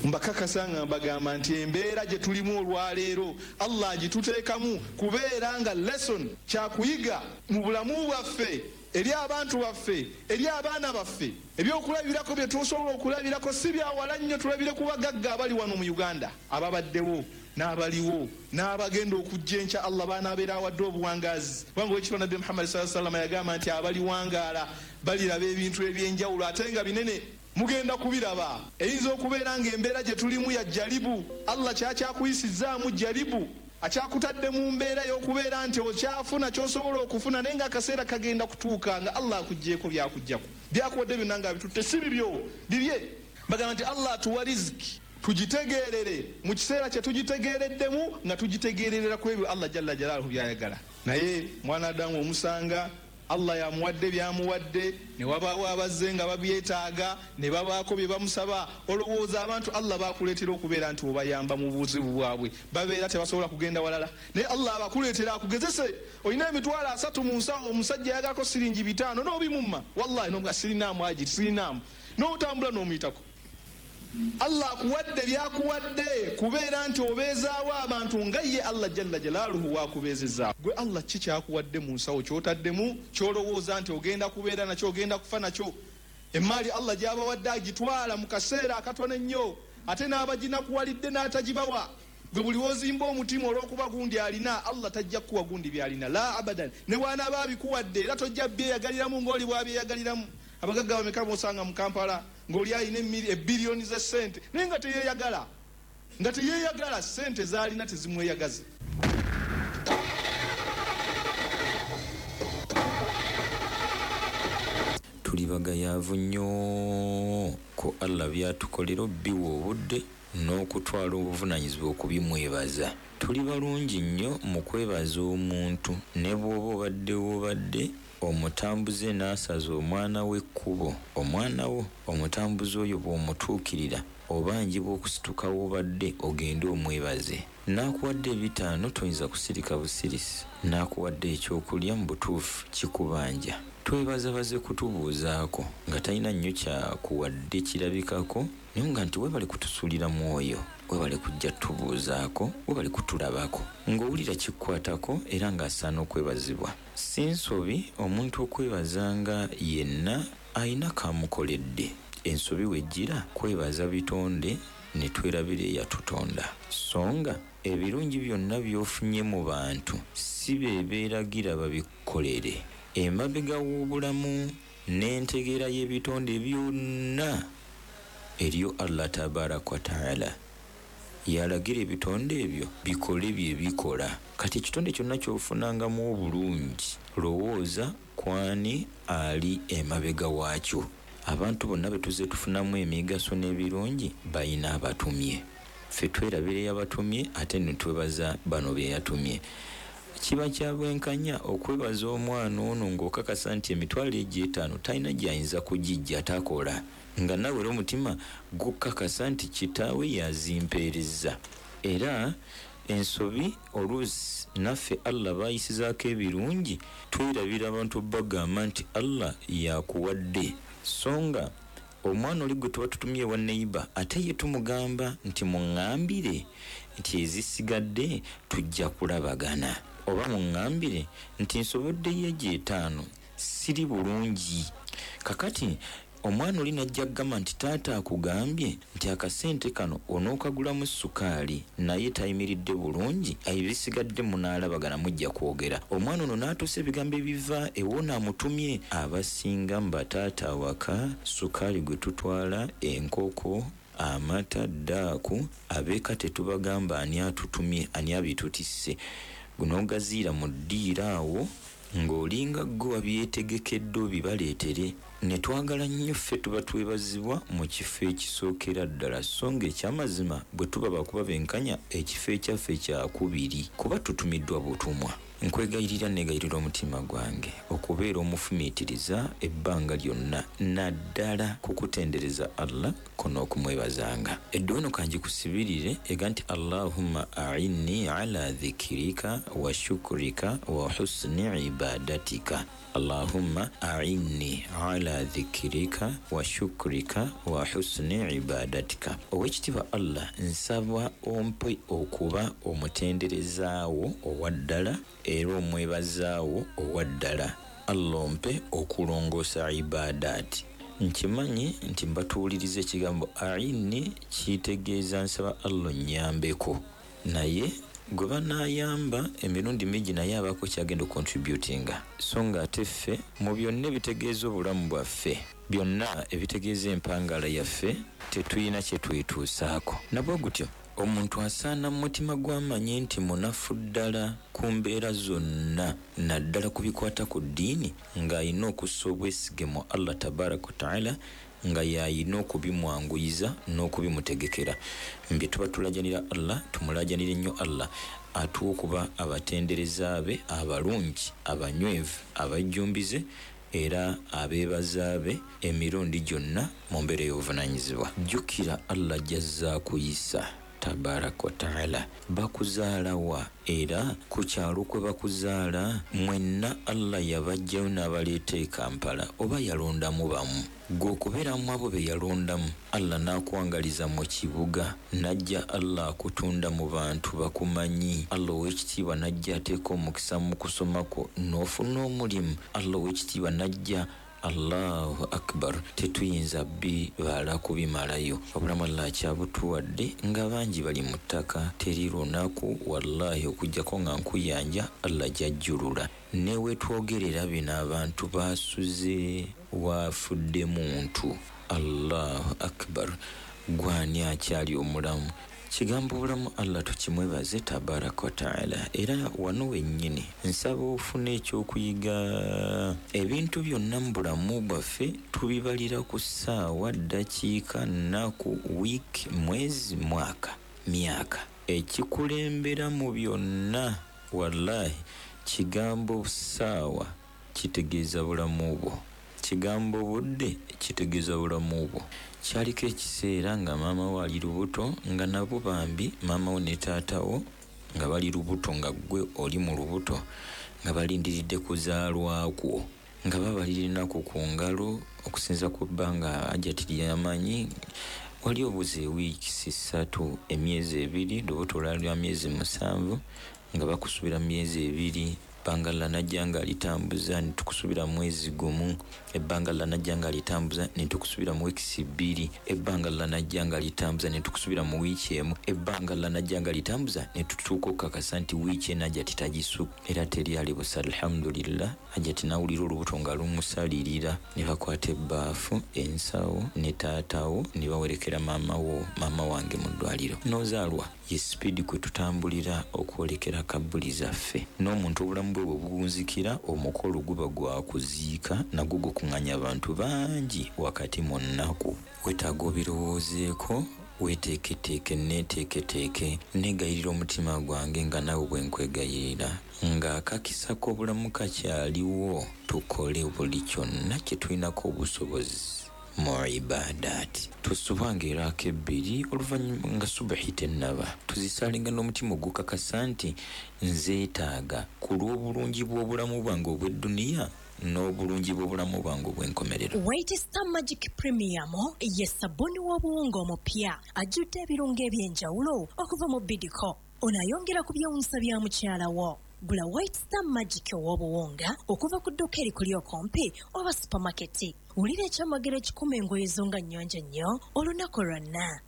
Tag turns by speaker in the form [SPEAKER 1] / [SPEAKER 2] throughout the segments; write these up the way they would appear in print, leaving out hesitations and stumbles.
[SPEAKER 1] mbakakasa nga mbagamba nti embeera gye tulimu olwaleero Allah agituteekamu kubeera nga lesson kyakuyiga mu bulamu bwaffe eri abantu baffe eri abaana baffe. Ebyokulabirako bye tusobola okulabirako si byawala nnyo, tulabire ku bagagga abali wano mu Uganda ababaddewo n'abaliwo n'abagenda okujja enkya. Allah baanaabeera awadde obuwangazi kubanga wekitwa Nabbi Muhammad sallallahu alaihi wasallam yagamba nti abaliwangaala baliraba ebintu eby'enjawulo ate nga binene mugenda kubiraba. Eyinza okubeera ng'embeera gye tulimu ya jalibu, Allah kyakyakuyisizaamu jalibu, akyakutadde mu mbeera y'okubeera nti okyafuna ky'osobola okufuna naye ng'akaseera kagenda kutuuka nga Allah akuggyeeko byakuggyako. Byakuwadde byonna nga bitutte si bibyo bibye. Bagamba nti Allah atuwa riziki tugitegeerere mu kiseera kye tugitegeereddemu nga tugitegeererera ku ebyo Allah jalla jalaaluhu byayagala. Naye mwana Adamu omusanga Allah yamuwadde byamuwadde ne wabaawo abazze nga babyetaaga ne babaako bye bamusaba. Olowooza abantu Allah bakuleetera okubeera nti obayamba mu buzibu bwabwe babeera tebasobola kugenda walala, naye Allah abakuleetera akugezese. Olina emitwalo 3 mu nsawo, omusajja yagako siringi 5 n'obimumma, wallahi n'omuga sirinaamu ajiri sirinaamu n'otambula n'omuyitako. Allah akuwadde byakuwadde kubeera nti obeezaawo abantu nga ye Allah jalla jalaaluhu wakubeezezaawo. Gwe Allah ki kyakuwadde mu nsawo kyotaddemu kyolowooza nti ogenda kubeera nakyo ogenda kufa nakyo? Emmaali Allah gy'abawadde agitwala mu kaseera akatono ennyo ate n'abaginakuwalidde n'atagibawa. Gwe buli wozimba omutima olw'okuba gundi alina, Allah tajja kuwa gundi byalina, la abadan. Ne bw'anaaba abikuwadde era tojja byeyagaliramu ng'oli bw'abyeyagaliramu. Abagagga bameka bosanga mu Kampala ng'oli alina ebbiliyoni za ssente naye nga teyeeyagala ssente z'alina tezimweyagaza.
[SPEAKER 2] Tuli bagayaavu nnyo ko Allah byatukolera biwa obudde n'okutwala obuvunaanyizibwa okubimwebaza. Tuli balungi nnyo mu kwebaza omuntu ne bw'oba obadde omutambuze n'asaza omwana we ekkubo, omwana wo omutambuze oyo bw'omutuukirira obanjibwa okusituka wobadde ogende omwebaze. N'akuwadde 5 toyinza kusirika busirisi, n'akuwadde ekyokulya mu butuufu kikubanja. Twebazabaze kutubuuzaako nga talina nnyo kyakuwadde kirabikako naye nga nti webale kutusuulira mwoyo, webale kujja tubuuzaako, webale kutulabako ng'owulira kikukwatako era ng'asaana okwebazibwa. Si nsobi omuntu okwebazanga yenna ayina kamukoledde. Ensobi wejjira kwebaza bitonde ne twerabira eyatutonda. Songa ebirungi byonna by'ofunye mu bantu si beeragira babikolere. Emabega w'obulamu n'entegeera y'ebitonde byonna eriyo Allah tabaraka wa taala yalagira ebitonde ebyo bikole bye bikola. Kati ekitonde kyonna ky'ofunangamu obulungi lowooza kwani ali emabega waakyo. Abantu bonna betuze tufunamu emigaso n'ebirungi bayina abatumye. Ffe twerabira eyabatumye ate ne twebaza bano be yatumye. Kiba kya bwenkanya okwebaza omwana ono ng'okakasa nti emitwalo egyo 5 talina gy'ayinza kugijja takola, nga nawe era omutima gukakasa nti kitaawe yazimpeereza. Era ensobi oluusi naffe Allah baayisizaako ebirungi twerabira abantu bagamba nti Allah yakuwadde. Songa omwana oli gwe tuba tutumye wa neighbor ate ye tumugamba nti muŋŋambire nti ezisigadde tujja kulabagana, oba muŋŋambire nti nsoboddeyo egyo 5 siri bulungi. Kakati omwana oli najja kugamba nti taata akugambye nti akasente kano onookagulamu sukaali naye tayimiridde bulungi, ebisigadde munaalabagana mujja kwogera. Omwana ono n'atuusa ebigambo ebiva ewona amutumye. Abasinga mu bataata awaka sukaali gwe tutwala, enkoko, amata, ddaaku, abeeka tetubagamba ani atutumye ani abitutisse. Gunogaziira mu ddiira awo ng'olinga gwe wabyetegekedde obibaleetere. Ne twagala nnyo ffe tuba twebazibwa mu kifo ekisookera ddala, so ng'ekyamazima bwe tuba bakuba benkanya ekifo ekyaffe ekyakubiri kuba tutumiddwa butumwa. Nkwegayirira negayirira omutima gwange okubeera omufumiitiriza ebbanga lyonna naddala kukutendereza Allah kono okumwebazanga. Eddono kanji kusibirire ega nti Allahumma a'inni ala dhikirika wa shukrika wa husni ibadatika. Allahumma a'inni ala dhikirika wa shukrika wa husni ibadatika. Owekitiibwa Allah nsaba ompe okuba omutenderezaawo owaddala era omwebazaawo owaddala. Allah ompe okulongoosa ibadaati. Nkimanyi nti mbatuuliriza ekigambo a'inni kitegeeza nsaba Allah nnyambeko, naye gwe banaayamba emirundi mingi naye abaako kyagenda contributinga. So nga ate ffe mu byonna ebitegeeza obulamu bwaffe, byonna ebitegeeza empangala yaffe tetuyina kye twetuusaako. Nabwe gutyo omuntu asaana mu mutima gw'amanye nti munafu ddala ku mbeera zonna, naddala ku bikwata ku ddiini ng'alina okussa obwesige mu Allah tabaraka wa taala, nga yayina okubimwanguyiza n'okubimutegekera. Mbye tuba tulajanira Allah, tumulajanire nnyo Allah atuwa okuba abatendereza be abalungi, abanywevu, abajjumbize era abeebaza be emirundi gyonna mu mbeera y'obuvunaanyizibwa. Jjukira Allah jazza kuyisa tabaraka wa taala bakuzaalawa, era ku kyalo kwe bakuzaala mwenna Allah yabajjayo n'abaleeta e Kampala oba yalondamu bamu. Gwe okubeeramu abo be yalondamu, Allah n'akuwangaliza mu kibuga, najja Allah akutunda mu bantu bakumanyi. Allah ow'ekitiibwa najja ateeka omukisa mu kusoma kwo n'ofuna omulimu. Allah ow'ekitiibwa najja Allahu akbar, tetuyinza bibaala kubimalayo. Obulamu Allah akyabutuwadde nga bangi bali mu ttaka, teri lunaku wallahi okujjako nga nkuyanja Allah jajjulula. Ne wetwogerera bino abantu basuze wafudde muntu. Allahu akbar, gwani akyali omulamu. Kigambo obulamu Allah tukimwebaze tabaraka wa taala. Era wano wennyini nsaba ofuna ekyokuyiga. Ebintu byonna mu bulamu bwaffe tubibalira ku ssaawa, ddakiika, nnaku, wiiki, mwezi, mwaka, myaka. Ekikulembera mu byonna wallahi kigambo ssaawa kitegeeza bulamu bwo, kigambo budde kitegeeza bulamu bwo. Kyaliko ekiseera nga maama wo ali lubuto, nga nabo bambi maama wo ne taata wo nga bali lubuto, nga gwe oli mu lubuto, nga balindiridde kuzaalwa kwo, nga babalirinaku ku ngalo okusinza ku bbanga Hajjati lyamanyi. Wali obuze wiiki 3, emyezi 2, lubuto lwa myezi 7, nga bakusubira myezi 2. Ebbanga najja nga litambuza ne tukusubira mwezi gumu. Ebbanga najja nga litambuza ne tukusubira mu wiiki 2. Ebbanga najja nga litambuza ne tukusubira mu wiiki emu. Ebbanga najja nga litambuza ne tutuuka okukakasa nti wiiki Hajjati tagisu era teri ali busa. Alhamdulillah, Hajjati nawulira olubuto nga lumusalirira, ne bakwata ebbaafu, ensawo ne taatawo ne bawerekera maama wange mu ddwaliro. Nozaalwa ye speed kwe tutambulira okwolekera kabbuli zaffe. N'omuntu obulamu bwe bugunzikira, omukolo guba gwa kuziika nagwo gukuŋŋanya abantu bangi wakati mu nnaku. Wetaaga obirowoozeeko, weeteeketeeke neeteeketeeke, negayirira omutima gwange nga naawe bwe nkwegayirira, ng'akakisako obulamu kakyaliwo. Tukole buli kyonna kye tulinako obusobozi mu ibadaati. Tusubanga eraaka 2 oluvannyuma nga subahi tennaba, tuzisalenga n'omutima ogukakasa nti nzeetaaga ku lw'obulungi bw'obulamu bwange obw'edduniya n'obulungi bw'obulamu bwange obw'enkomerero.
[SPEAKER 3] White Star Magic Premium ye sabuni w'obuwunga omupya ajjudde ebirungo eby'enjawulo okuva mu Bidco. Onayongera ku byewunsa bya mukyala wo. Gula White Star Magic ow'obuwunga okuva ku dduuka erikuli okumpi oba supamaketi. Wulira ekyamagero ekikuma engoye zo nga nnyonjo nnyo olunaku lwonna.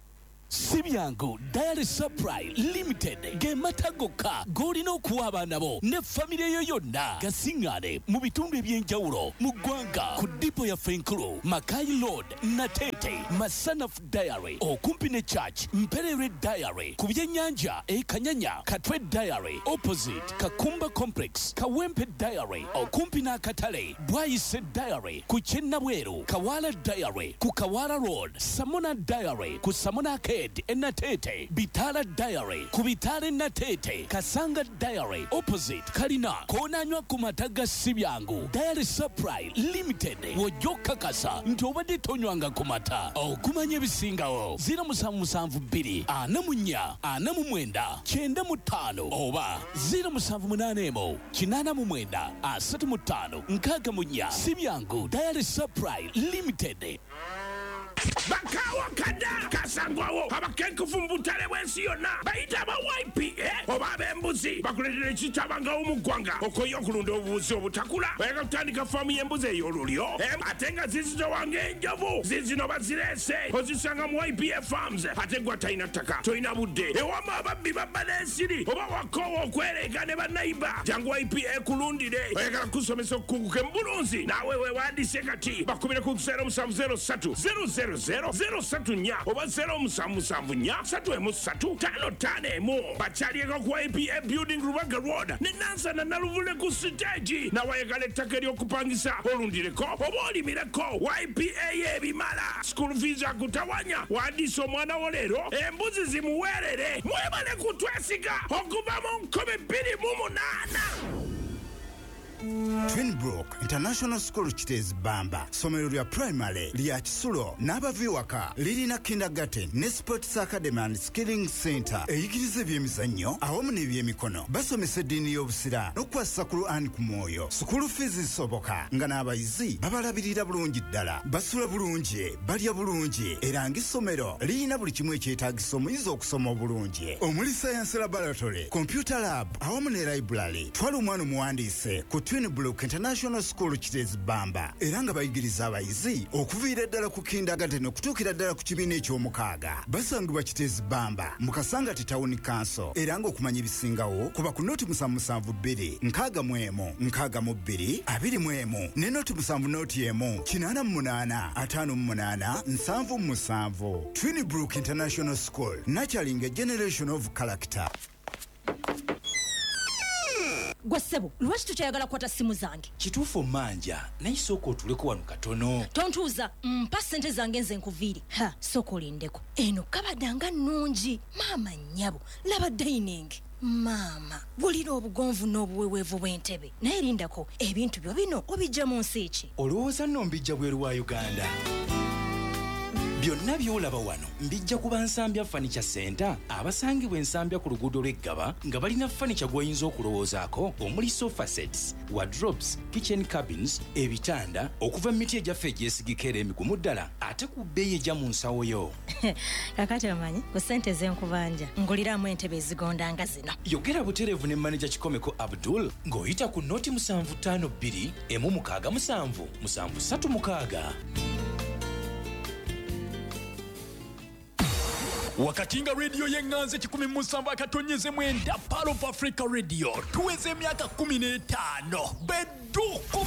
[SPEAKER 4] Sibyangu Diary Supply Limited ge matagoka golina okuwa abaana bo ne famire yo yonna gasiŋŋaane mu bitundu eby'enjawulo mu ggwanga ku dipo ya Fenkulu, Makai Road, Natete, Masanaf Diary okumpi ne Church, Mperere Diary ku byennyanja Kanyanya, Katwe Diary opposite Kakumba Complex, Kawempe Diary okumpi n'akatale, Bwayise Diary ku Kyennabweru, Kawala Diary ku Kawala Road, Samona Diary ku Samona Arcade Enatete, Bitala Diary, Kubitale Natete, Kasanga Diary, opposite Kalina, Konanywa Kumataga Sibyangu, Diary Supply Limited, Wojoka Kasa, Ntobadi Tonywanga Kumata, Okumanye Bisingao, 0772, Anamunya, Anamumwenda, Chenda Mutano, Oba, 07munanemo, Chinana Mumwenda, Asatu Mutano, Nkaga Munya, Sibyangu, Diary Supply Limited.
[SPEAKER 5] Bakawa kada kasangwawo abakenku fumbutale wensi yonna bayita ba YPA oba ab'embuzi bakuletera ekitabanga omugwanga okoyo okulunda obubuzi obutakula bayaka kutandika faamu y'embuzi ey'olulyo ate nga zizito wange enjovu zizino bazirese ozisanga mu YPA Farms ate gwa talina ttaka tolina budde ewama ababbi babba n'ensiri oba wakoowa okwereka ne bannayiba jangu YPA kulundire oyagala kusomesa okukunguka embulunzi naawe weewandiise kati bakubire ku 0703 003 oba 0774 bakyalieko ku YPA Building Rubaga Road ne Nansana Naluvule ku stage nawayagala ettaka ery'okupangisa olundireko oba olimireko YPA y'ebimala school fees akutawanya wandiisa omwana wo leero embuzi zimuweerere mwebale kutwesiga okuva mu 2028.
[SPEAKER 6] Twinbrook International School Kitezi Bamba somero lya primary lya Kisulo n'abaviwaka lirina kindergarten ne sports academy and skilling center eyigiriza ebyemizannyo awamu n'ebyemikono basomesa eddiini y'obusira n'okukwasa ku Quran ku mwoyo school fees zisoboka nga n'abayizi babalabirira bulungi ddala basula bulungi balya bulungi era ng'essomero lirina buli kimu ekyetaagisa omuyizi okusoma obulungi omuli science laboratory computer lab awamu ne library twala omwana omuwandiise ku Twinbrook International School Kitezi Bamba era nga bayigiriza abayizi okuviira ddala ku kindergarten okutuukira ddala ku kibiina eky'omukaaga basangibwa Kitezi Bamba mu Kasangati Town Council era nga okumanya ebisingawo kuba ku noti 772 61 62 21 ne noti 7 88 58 77 Twinbrook International School nurturing a generation of character.
[SPEAKER 3] Gwasebo, lwaki tukyayagala kwata simu zange?
[SPEAKER 7] Kituufu manja, naye sooka otuleko wano katono.
[SPEAKER 3] Tontuuza, mpa ssente zange nze nkuviire. Sooka olindeko. Eno kabadanga nnungi. Maama nnyabo, laba dining. Maama, bulira obugonvu n'obuweweevu bw'entebe. Naye lindako, ebintu byo bino obijja mu nsi ki?
[SPEAKER 7] Olowooza nno mbijja bweru wa Uganda? Byonna by'olaba wano mbijja kuba Nsambya Furniture Center abasangibwa Ensambya ku luguudo lw'Eggaba nga balina furniture gw'oyinza okulowoozaako omuli sofa sets, wardrobes, kitchen cabins, ebitanda okuva mu miti egyaffe egyesigika era emigumu ddala ate ku bbeeyi ejja mu nsawo yo.
[SPEAKER 3] Kakati omanyi ku ssente z'enkubanja nguliramu entebe ezigonda nga zino.
[SPEAKER 7] Yogera butereevu ne manager Kikomeko Abdul ng'oyita ku noti 752 167 736.
[SPEAKER 4] Wakatinga radio yenganze 17 akatonyeze mwenda Pearl of Africa Radio tuweze miaka 15 bedu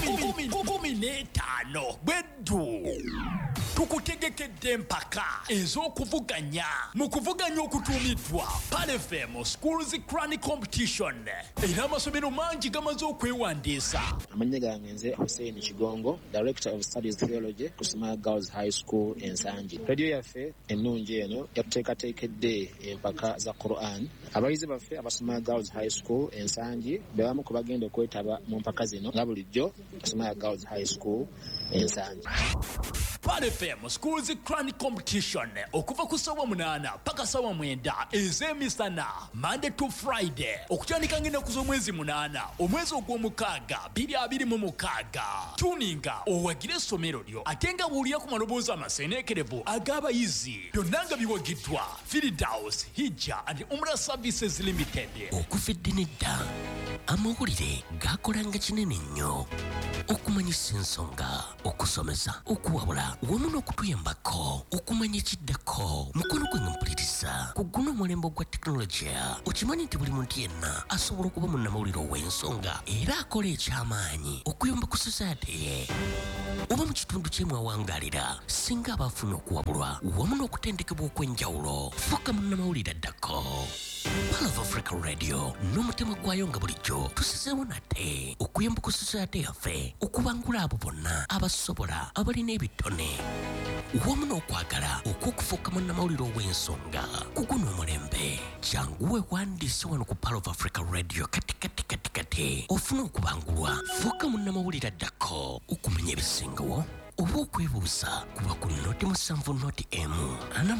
[SPEAKER 4] 15 bedu tukutegekedde mpaka ez'okuvuganya mu kuvuganya okutuumiddwa Pearl FM Schools Crown Competition era amasomero mangi gamaze okwewandiisa.
[SPEAKER 8] Amannya gange nze Hussein Kigongo, Director of Studies Theology ku Smart Girls High School Ensangi. Radio yaffe ennungi eno yakuteekateekedde empaka za Quran. Abayizi baffe aba Smart Girls High School Ensangi be bamu ku bagenda okwetaba mu mpaka zino nga bulijjo Smart Girls High School Ensangi.
[SPEAKER 4] Pearl FM Schools Crown Competition okuva ku ssaawa 8 paka ssaawa 9 ez'emisana Monday to Friday okutandika ng'ennaku z'omwezi 8 omwezi ogw'omukaaga 2026. Tuninga owagire essomero lyo ate nga buulira ku maloboozi amaseeneekerevu ag'abayizi byonna nga biwagiddwa Firdaus Hijja and Umrah Services Limited.
[SPEAKER 9] Okufidde nedda amawulire gakolanga kinene nnyo okumanyisa ensonga okusomesa okuwabula wamu n'okutuyambako okumanya ekiddako mukono gwe nga mpuliriza ku guno omulembe gwa tekinologiya okimanyi nti buli muntu yenna asobola okuba munnamawulire ow'ensonga era akola eky'amaanyi okuyamba ku society ye oba mu kitundu kyemwawangaalira singa abaafuna okuwabulwa wamu n'okutendekebwa okw'enjawulo fuuka munnamawulire addako. Pearl of Africa Radio n'omutima gwayo nga bulijjo tusizeewo nate okuyamba ku society yaffe okubangula abo bonna abasobola abalina ebitone wamu n'okwagala okw'okufuuka munnamawulire ow'ensonga kuguno omulembe janguwe wandiise wano ku Pearl of Africa Radio kati ofuna okubangulwa fuuka munnamawulire addako okumanya ebisingawo oba okwebuuza kuba ku noti 7 noti emu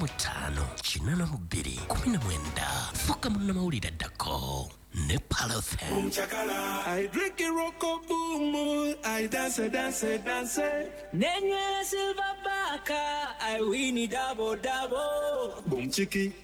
[SPEAKER 9] 458219 fuuka munnamawulire addako ne Pearl FM.
[SPEAKER 10] I drink a rocko boom, I dance. Nenye silver baka, I win it double. Boom chiki.